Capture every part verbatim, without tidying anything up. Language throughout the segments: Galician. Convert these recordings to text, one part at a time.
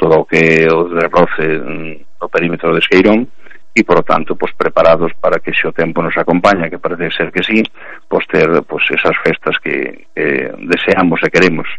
todo o que o derroce no perímetro de Esqueirón, e, por lo tanto, pues, preparados para que se o tempo nos acompaña, que parece ser que sí, pues ter pues, esas festas que, que deseamos e queremos.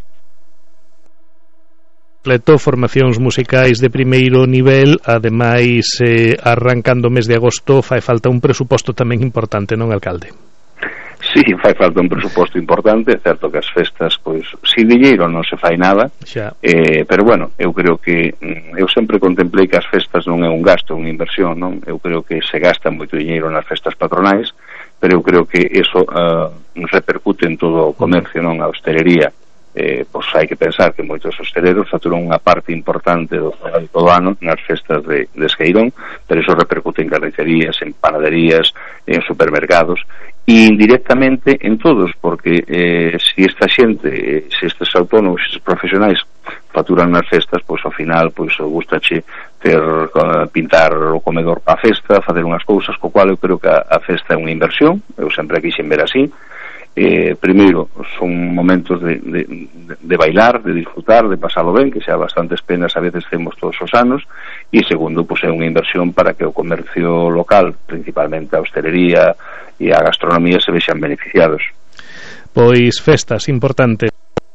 Completo, formacións musicais de primeiro nivel, ademais, eh, arrancando o mes de agosto, fai falta un presuposto tamén importante, non, alcalde? Sí, fai falta un presuposto importante, é certo que as festas, pois, sin diñeiro non se fai nada, eh, pero bueno, eu creo que eu sempre contemplei que as festas non é un gasto, unha inversión, non? Eu creo que se gasta moito diñeiro nas festas patronais, pero eu creo que eso uh, repercute en todo o comercio, non? A hostelería, eh, pois hai que pensar que moitos hosteleros faturan unha parte importante do todo ano nas festas de, de Esqueirón, pero eso repercute en carnicerías, en panaderías, en supermercados, e indirectamente en todos, porque eh, se esta xente, se estes autónomos, estes profesionais faturan nas festas, pois ao final pois gustache ter pintar o comedor para a festa, facer unhas cousas, co cual eu creo que a, a festa é unha inversión, eu sempre quixen ver así. Eh, primeiro, son momentos de, de, de bailar, de disfrutar, de pasalo ben, que xa bastantes penas a veces temos todos os anos, e segundo, pois é unha inversión para que o comercio local, principalmente a hostelería e a gastronomía, se vexan beneficiados. Pois festas importantes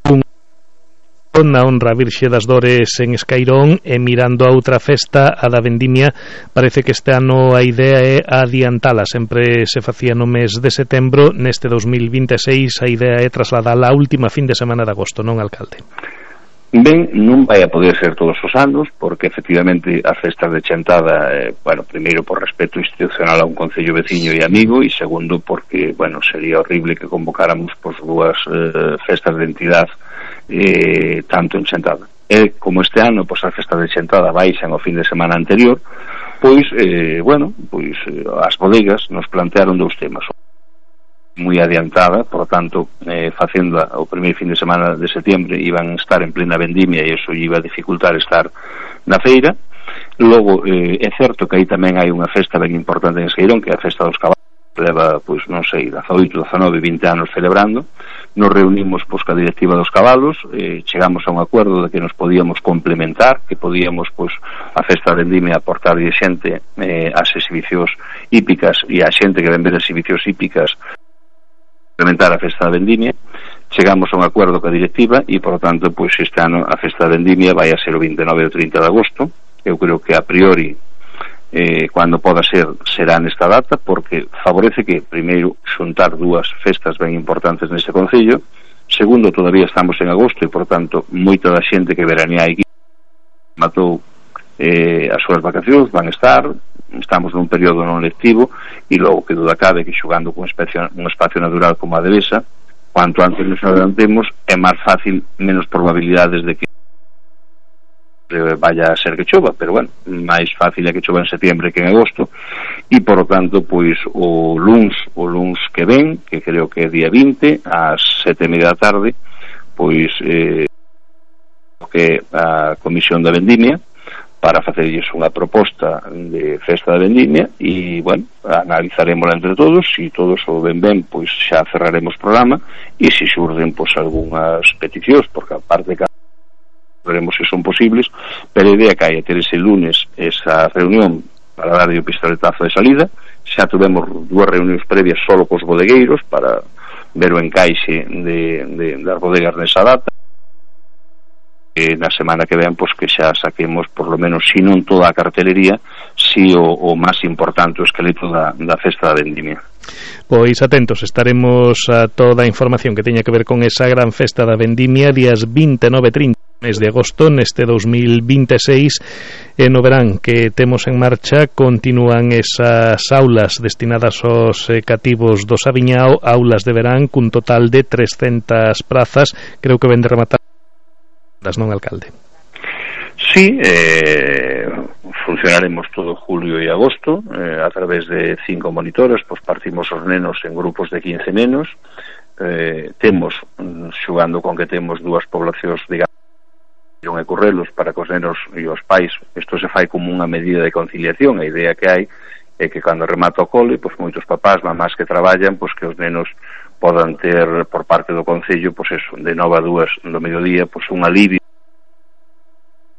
na honra a Virxe das Dores en Escairón, e mirando a outra festa, a da Vendimia, parece que este ano a idea é adiantala, sempre se facía no mes de setembro, neste dos mil vinte e seis a idea é trasladala a última fin de semana de agosto, non, alcalde? Ben, non vai a poder ser todos os anos, porque efectivamente as festas de Chantada, eh, bueno, primeiro por respeto institucional a un concello veciño e amigo, e segundo porque, bueno, sería horrible que convocáramos por dúas eh, festas de entidade eh, tanto en Chantada. E como este ano, pois as festas de Chantada baixan o fin de semana anterior, pois, eh, bueno, pois eh, as bodegas nos plantearon dous temas. Moi adiantada, por tanto, eh, facendo o primeiro fin de semana de setembro iban a estar en plena vendimia e iso iba a dificultar estar na feira. Logo, eh, é certo que aí tamén hai unha festa ben importante en Esqueirón, que é a festa dos cabalos, leva, pois, non sei, dezaoito, dezanove, vinte anos celebrando. Nos reunimos, pois, ca directiva dos cabalos, eh, chegamos a un acordo de que nos podíamos complementar, que podíamos, pois, a festa de vendimia aportar de xente eh, as exhibicións hípicas e a xente que ven ver exhibicións hípicas implementar a festa da vendimia. Chegamos a un acordo ca directiva e, por lo tanto, pois este ano a festa da vendimia vai a ser o vinte e nove e o trinta de agosto. Eu creo que a priori eh, cando poda ser será nesta data, porque favorece que, primeiro, xuntar dúas festas ben importantes neste concello. Segundo, todavía estamos en agosto e, por tanto, moita da xente que veranea aquí matou eh, as súas vacacións, van estar, estamos nun período non lectivo, e logo que duda cabe que xogando con espacio, un espacio natural como a Devesa, cuanto antes nos adelantemos é máis fácil, menos probabilidades de que vaya a ser que chova, pero bueno, máis fácil é que chova en setembro que en agosto, e por lo tanto, pois o luns o luns que ven, que creo que é día vinte, ás sete e media da tarde, pois eh, que a Comisión da Vendimia para facerlles unha proposta de festa da vendimia e, bueno, analizaremos entre todos, se todos o ven ben, pois xa cerraremos programa, e se xurden, pois, algunhas peticións, porque aparte que veremos se son posibles, pero a idea que hai é ter ese lunes esa reunión para dar o pistoletazo de salida. Xa tuvemos dúas reunións previas solo cos bodegueiros para ver o encaixe de, de, das bodegas nesa data. E na semana que ven, pois, que xa saquemos por lo menos, si non toda a cartelería, si o, o máis importante, o esqueleto da, da festa da vendimia. Pois atentos, estaremos a toda a información que teña que ver con esa gran festa da vendimia días vinte e nove e trinta mes de agosto neste dos mil vinte e seis, e no verán que temos en marcha continúan esas aulas destinadas aos eh, cativos do Sabiñao, aulas de verán cun total de trescentas prazas, creo que ven de rematar, non, alcalde? Sí, eh, funcionaremos todo julio e agosto eh, a través de cinco monitores, pois partimos os nenos en grupos de quince nenos, eh, temos, xugando con que temos dúas poblacións, digamos, e Currelos, para que os nenos e os pais, isto se fai como unha medida de conciliación. A idea que hai é que cando remata o cole, pois moitos papás, mamás que traballan, pois que os nenos podan ter por parte do concello, pois eso, de nove a dúas do mediodía, pois un alivio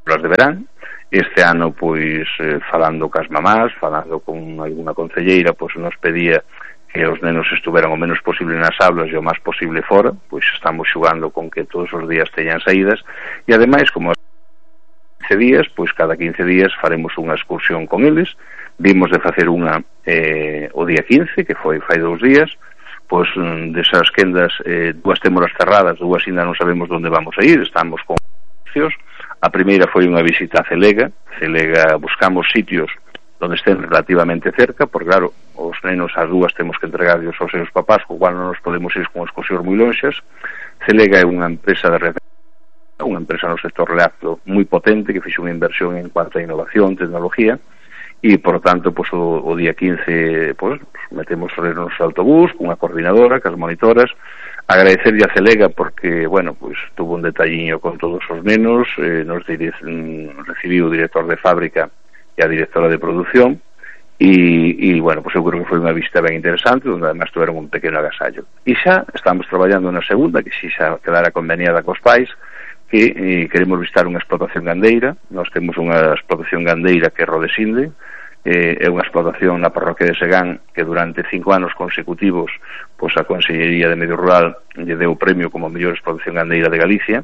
las de verán. Este ano, pois, eh, falando cas mamás, falando con alguna concelleira, pois nos pedía que os nenos estuveran o menos posible nas aulas e o máis posible fora, pois estamos xugando con que todos os días teñan saídas, e ademais, como quince días, pois cada quince días faremos unha excursión con eles. Vimos de facer unha eh, o día quince, que foi fai dous días, pois desas quendas, eh, dúas témolas cerradas, dúas ainda non sabemos onde vamos a ir, estamos con sitios. A primeira foi unha visita a Celega. Celega, buscamos sitios onde estén relativamente cerca, porque claro, os nenos as dúas temos que entregarlos aos seus papás, co cual non nos podemos ir con excursións moi lonxas. Celega é unha empresa de referencia, unha empresa no sector lácteo moi potente, que fixe unha inversión en cuanto a innovación, tecnología, e, por tanto, pues, o, o día quince pues, metemos o nenos no autobús, cunha coordinadora, cas monitoras. Agradecerlle a Celega porque, bueno, pues tuvo un detalliño con todos os nenos, eh, nos dire, recibiu o director de fábrica e a directora de produción, e, e bueno, pues eu creo que foi unha visita ben interesante, onde además tuveron un pequeno agasallo. E xa estamos traballando na segunda, que si xa quedara conveniada cos pais, que eh, queremos visitar unha explotación gandeira. Nós temos unha explotación gandeira que é Rodesinde, eh, é unha explotación na parroquia de Segán, que durante cinco anos consecutivos pois a Consellería de Medio Rural lle deu o premio como a mellor explotación gandeira de Galicia.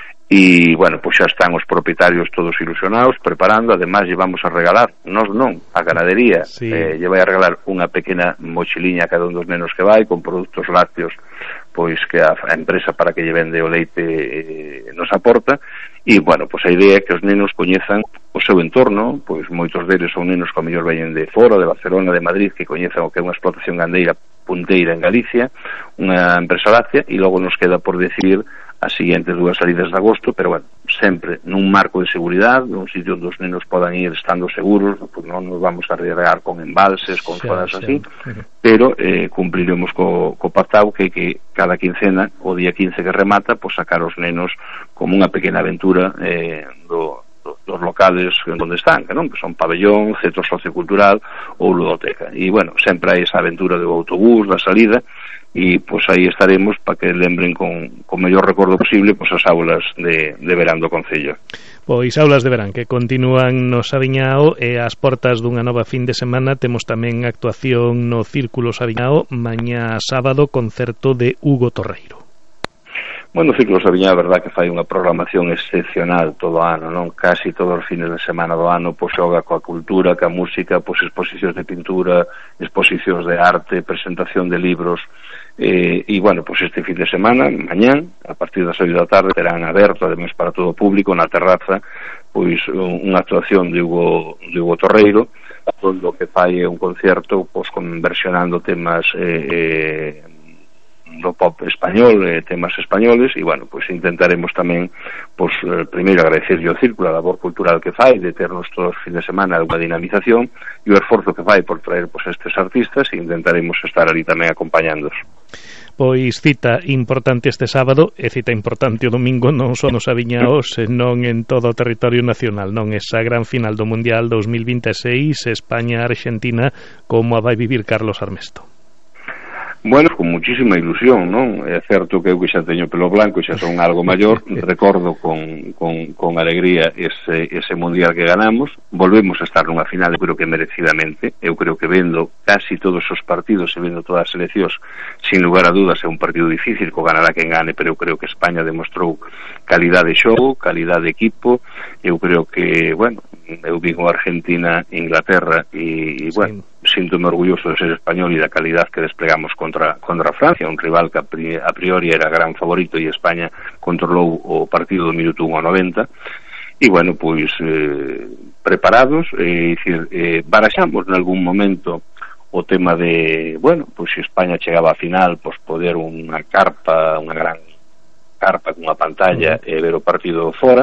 E, bueno, pois xa están os propietarios todos ilusionados, preparando. Ademais, lle vamos a regalar, nós non, a ganadería, sí. eh, lle vai a regalar unha pequena mochiliña a cada un dos nenos que vai, con produtos lácteos, pois que a, a empresa para que lle vende o leite eh, nos aporta. E, bueno, pois a idea é que os nenos coñezan o seu entorno, pois moitos deles son nenos que ao mellor veñen de fora, de Barcelona, de Madrid, que coñezan o que é unha explotación gandeira punteira en Galicia, unha empresa láctea, e logo nos queda por decir as seguintes dúas salidas de agosto, pero, bueno, sempre nun marco de seguridade, nun sitio onde os nenos podan ir estando seguros, pues non nos vamos a regar con embalses, con zonas así, uh-huh. pero eh, cumpliremos co, co pactado que, que cada quincena, o día quince que remata, pues sacar os nenos como unha pequena aventura eh, do, do, dos locales onde están, que non? Que son pabellón, centro sociocultural ou ludoteca. E, bueno, sempre hai esa aventura do autobús, da salida, e pois aí estaremos para que lembren con, con mellor recordo posible pois as aulas de, de verán do Concello. Pois aulas de verán que continúan no Saviñao, e ás portas dunha nova fin de semana temos tamén actuación no Círculo Saviñao, mañá sábado, concerto de Hugo Torreiro. Bueno, o Círculo Saviñao, a verdad que fai unha programación excepcional todo o ano, non? Casi todos os fines de semana do ano, pois xoga coa cultura, coa música, pois exposicións de pintura, exposicións de arte, presentación de libros, eh, e, bueno, pois este fin de semana, mañán, a partir das oito da tarde, terán aberto, ademais, para todo o público, na terraza, pois unha actuación de Hugo, de Hugo Torreiro, onde o que fai é un concerto, pois, conversionando temas eh, eh, do pop español, eh, temas españoles, e, bueno, pois intentaremos tamén, pois, eh, primeiro agradecerlle ao Círculo a labor cultural que fai, de ternos todos os fin de semana unha dinamización, e o esforzo que fai por traer, pois, estes artistas, e intentaremos estar ali tamén acompañándoos. Pois cita importante este sábado e cita importante o domingo, non só nos Saviñao, senón en todo o territorio nacional, non? Esa gran final do Mundial dos mil vinte e seis, España-Argentina, como a vai vivir Carlos Armesto? Bueno, con muchísima ilusión, non? É certo que eu que xa teño pelo blanco e xa son algo maior, recordo con, con, con alegría ese, ese mundial que ganamos. Volvemos a estar nunha final, eu creo que merecidamente. Eu creo que vendo casi todos os partidos e vendo todas as seleccións, sin lugar a dudas é un partido difícil, co ganará quen gane, pero eu creo que España demostrou calidade de xogo, calidade de equipo. Eu creo que, bueno, eu vin o Argentina, Inglaterra e, bueno, sí. Síntome orgulloso de ser español e da calidad que desplegamos contra, contra Francia, un rival que a priori era gran favorito, e España controlou o partido do minuto un ao noventa. E, bueno, pois eh, preparados, eh, dicir, eh, baraxamos en algún momento o tema de, bueno, pois se España chegaba a final, pois poder unha carpa, unha gran carpa cunha pantalla e ver o partido fora.